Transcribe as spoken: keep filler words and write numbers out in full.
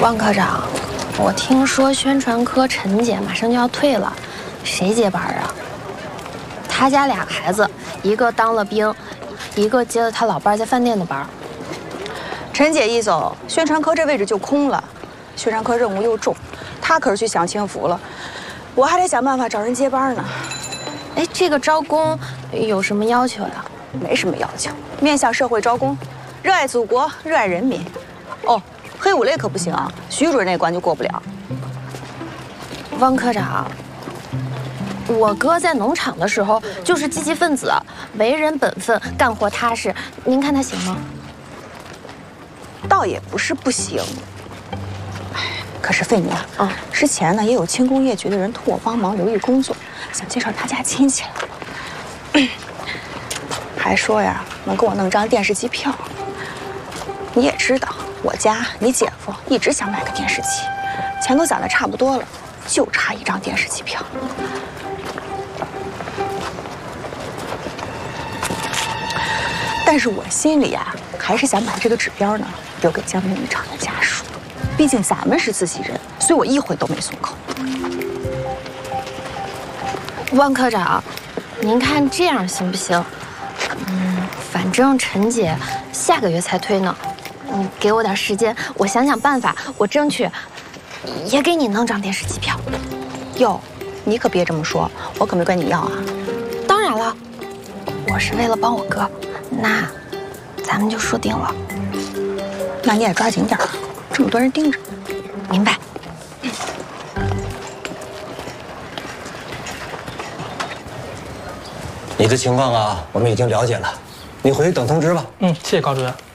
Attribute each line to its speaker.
Speaker 1: 汪科长，我听说宣传科陈姐马上就要退了，谁接班啊？她家俩孩子，一个当了兵，一个接了她老伴在饭店的班。
Speaker 2: 陈姐一走，宣传科这位置就空了。宣传科任务又重，她可是去享清福了，我还得想办法找人接班呢。
Speaker 1: 哎，这个招工有什么要求呀？
Speaker 2: 没什么要求，面向社会招工，热爱祖国，热爱人民。哦，黑五类可不行啊，徐主任那关就过不了。
Speaker 1: 汪科长，我哥在农场的时候就是积极分子，为人本分，干活踏实，您看他行吗？
Speaker 2: 倒也不是不行。哎，可是费妮啊，
Speaker 1: 嗯，
Speaker 2: 之前呢也有轻工业局的人托我帮忙留意工作，想介绍他家亲戚来，还说呀能给我弄张电视机票。你也知道，我家你姐夫一直想买个电视机，钱都攒得差不多了，就差一张电视机票。但是我心里呀，还是想把这个指标呢留给江明渔场的家属，毕竟咱们是自己人，所以我一回都没松口。
Speaker 1: 汪科长，您看这样行不行？嗯，反正陈姐下个月才退呢，你给我点时间，我想想办法，我争取也给你弄张电视机票。
Speaker 2: 哟，你可别这么说，我可没管你要啊。
Speaker 1: 当然了，我是为了帮我哥，那咱们就说定了。
Speaker 2: 那你也抓紧点啊，这么多人盯着。
Speaker 1: 明白。
Speaker 3: 你的情况啊，我们已经了解了，你回去等通知吧。
Speaker 4: 嗯，谢谢高主任。